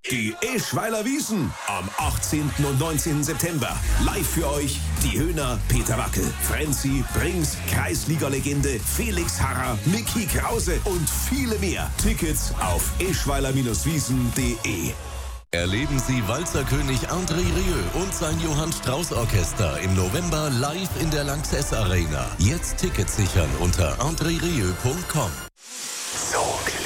Die Eschweiler Wiesn am 18. und 19. September. Live für euch die Höhner, Peter Wackel, Frenzy, Brings, Kreisliga-Legende, Felix Harrer, Micky Krause und viele mehr. Tickets auf eschweiler-wiesn.de. Erleben Sie Walzerkönig André Rieu und sein Johann Strauß Orchester im November live in der Lanxess Arena. Jetzt Tickets sichern unter andrerieu.com. So